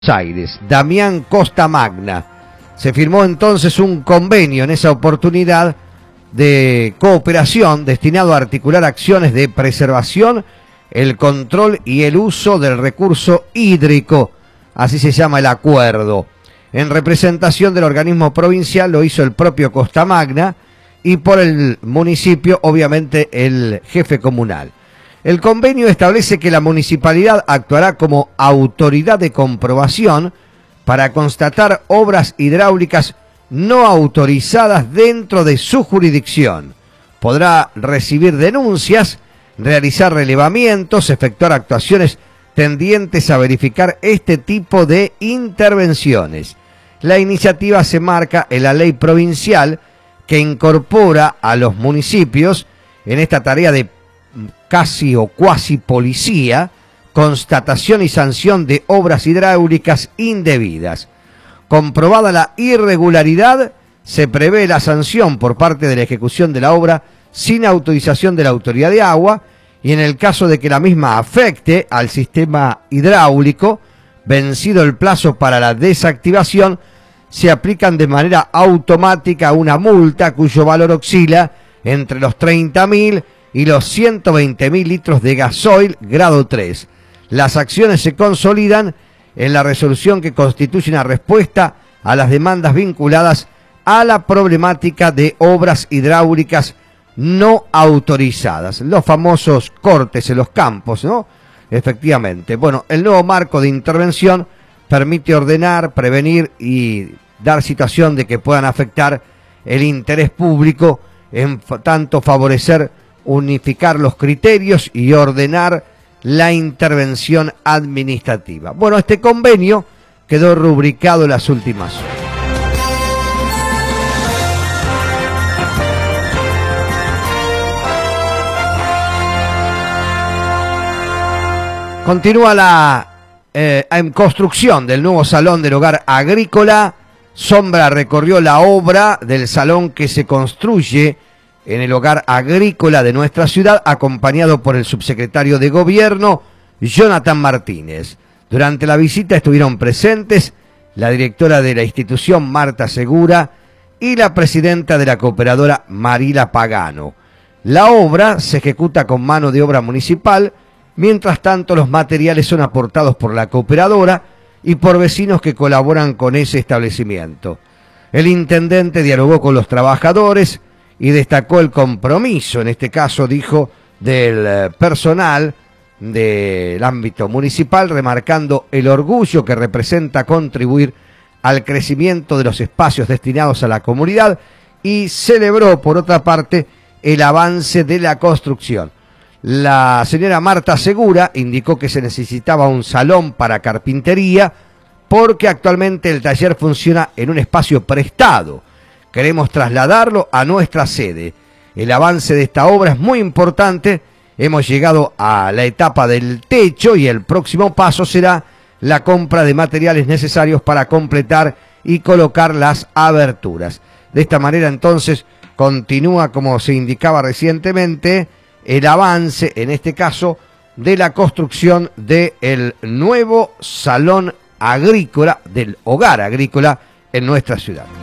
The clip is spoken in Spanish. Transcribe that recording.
Aires, Damián Costamagna. Se firmó entonces un convenio en esa oportunidad de cooperación destinado a articular acciones de preservación, el control y el uso del recurso hídrico, así se llama el acuerdo. En representación del organismo provincial lo hizo el propio Costamagna y por el municipio, obviamente, el jefe comunal. El convenio establece que la municipalidad actuará como autoridad de comprobación para constatar obras hidráulicas no autorizadas dentro de su jurisdicción. Podrá recibir denuncias, realizar relevamientos, efectuar actuaciones tendientes a verificar este tipo de intervenciones. La iniciativa se marca en la ley provincial que incorpora a los municipios en esta tarea de casi o cuasi policía, constatación y sanción de obras hidráulicas indebidas. Comprobada la irregularidad, se prevé la sanción por parte de la ejecución de la obra sin autorización de la autoridad de agua y en el caso de que la misma afecte al sistema hidráulico, vencido el plazo para la desactivación, se aplican de manera automática una multa cuyo valor oscila entre los 30.000 y los 120.000 litros de gasoil grado 3. Las acciones se consolidan en la resolución que constituye una respuesta a las demandas vinculadas a la problemática de obras hidráulicas no autorizadas. Los famosos cortes en los campos, ¿no? Efectivamente. Bueno, el nuevo marco de intervención permite ordenar, prevenir y dar situación de que puedan afectar el interés público, en tanto favorecer unificar los criterios y ordenar la intervención administrativa. Bueno, este convenio quedó rubricado en las últimas horas. Continúa la construcción del nuevo salón del hogar agrícola. Sombra recorrió la obra del salón que se construye en el hogar agrícola de nuestra ciudad, acompañado por el subsecretario de Gobierno, Jonathan Martínez. Durante la visita estuvieron presentes la directora de la institución, Marta Segura, y la presidenta de la cooperadora, Marila Pagano. La obra se ejecuta con mano de obra municipal, mientras tanto los materiales son aportados por la cooperadora y por vecinos que colaboran con ese establecimiento. El intendente dialogó con los trabajadores y destacó el compromiso, en este caso dijo, del personal del ámbito municipal, remarcando el orgullo que representa contribuir al crecimiento de los espacios destinados a la comunidad y celebró, por otra parte, el avance de la construcción. La señora Marta Segura indicó que se necesitaba un salón para carpintería porque actualmente el taller funciona en un espacio prestado. Queremos trasladarlo a nuestra sede. El avance de esta obra es muy importante. Hemos llegado a la etapa del techo y el próximo paso será la compra de materiales necesarios para completar y colocar las aberturas. De esta manera entonces continúa, como se indicaba recientemente, el avance, en este caso, de la construcción del nuevo salón agrícola, del hogar agrícola en nuestra ciudad.